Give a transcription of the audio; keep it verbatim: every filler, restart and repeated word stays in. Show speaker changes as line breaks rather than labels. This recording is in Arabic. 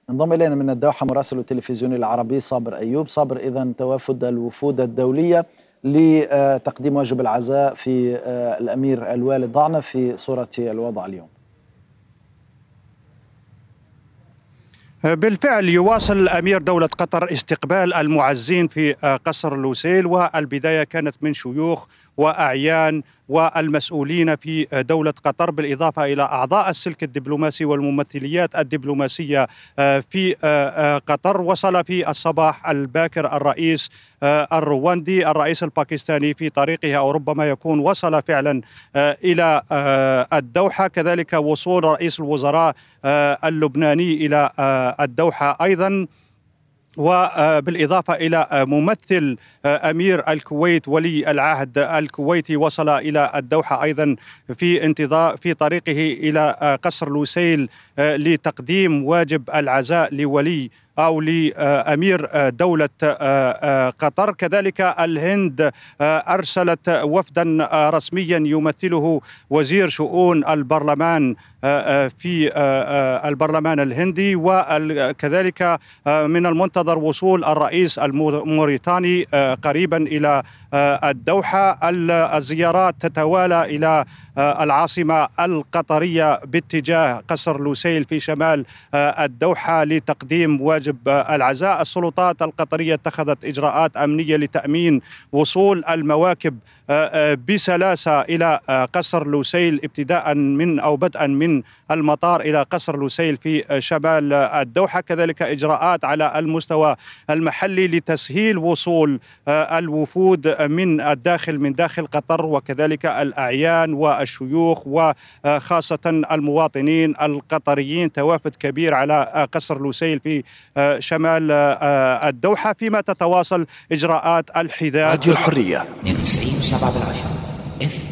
انضم إلينا من الدوحة مراسل التلفزيون العربي صابر أيوب. صابر، إذن توافد الوفود الدولية لتقديم واجب العزاء في الأمير الوالد ضعنف في صورة الوضع اليوم.
بالفعل يواصل أمير دولة قطر استقبال المعزين في قصر لوسيل، والبداية كانت من شيوخ وأعيان والمسؤولين في دولة قطر، بالإضافة إلى أعضاء السلك الدبلوماسي والممثليات الدبلوماسية في قطر. وصل في الصباح الباكر الرئيس الرواندي، الرئيس الباكستاني في طريقه أو ربما يكون وصل فعلا إلى الدوحة، كذلك وصول رئيس الوزراء اللبناني إلى الدوحة أيضا، وبالإضافة إلى ممثل أمير الكويت ولي العهد الكويتي وصل إلى الدوحة أيضا في انتظار في طريقه إلى قصر لوسيل لتقديم واجب العزاء لولي أو لأمير دولة قطر. كذلك الهند أرسلت وفدا رسميا يمثله وزير شؤون البرلمان في البرلمان الهندي، وكذلك من المنتظر وصول الرئيس الموريتاني قريبا إلى الدوحة. الزيارات تتوالى إلى العاصمة القطرية باتجاه قصر لوسيل في شمال الدوحة لتقديم واجب العزاء. السلطات القطرية اتخذت إجراءات أمنية لتأمين وصول المواكب بسلاسة إلى قصر لوسيل، ابتداء من أو بدءا من المطار إلى قصر لوسيل في شمال الدوحة. كذلك إجراءات على المستوى المحلي لتسهيل وصول الوفود من الداخل من داخل قطر، وكذلك الأعيان والشيوخ وخاصة المواطنين القطريين. توافد كبير على قصر لوسيل في شمال الدوحة، فيما تتواصل إجراءات الحداد.
راديو الحرية اثنين وتسعين وسبعة بالعشرة.